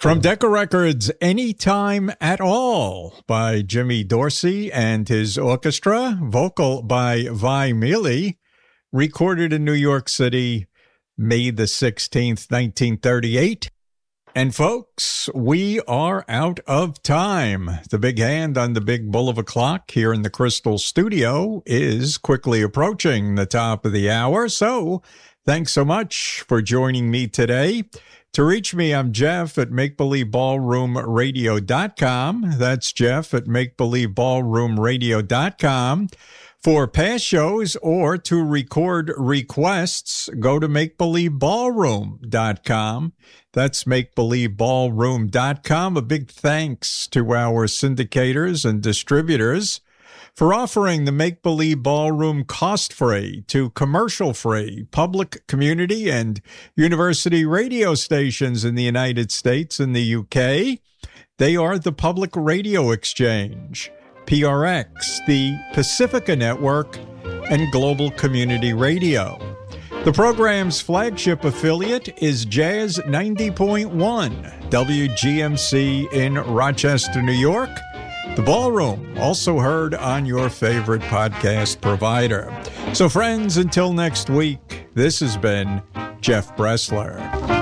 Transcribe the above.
From Decca Records, Anytime at All by Jimmy Dorsey and his orchestra, vocal by Vi Mealy, recorded in New York City, May the 16th, 1938. And folks, we are out of time. The big hand on the big bull of a clock here in the Crystal Studio is quickly approaching the top of the hour. So thanks so much for joining me today. To reach me, I'm Jeff at MakeBelieveBallroomRadio.com. That's Jeff at MakeBelieveBallroomRadio.com. For past shows or to record requests, go to MakeBelieveBallroom.com. That's MakeBelieveBallroom.com. A big thanks to our syndicators and distributors for offering the Make Believe Ballroom cost-free to commercial-free public, community, and university radio stations in the United States and the UK. They are the Public Radio Exchange, PRX, the Pacifica Network, and Global Community Radio. The program's flagship affiliate is Jazz 90.1, WGMC in Rochester, New York. The Ballroom, also heard on your favorite podcast provider. So friends, until next week, this has been Jeff Bressler.